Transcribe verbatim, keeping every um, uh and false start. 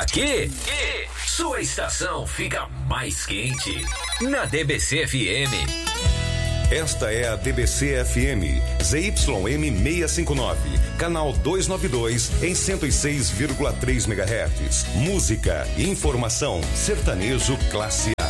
Aqui, sua estação fica mais quente. Na D B C F M. Esta é a D B C F M, Z Y M seiscentos e cinquenta e nove, canal duzentos e noventa e dois, em cento e seis vírgula três megahertz. Música, informação, sertanejo classe A.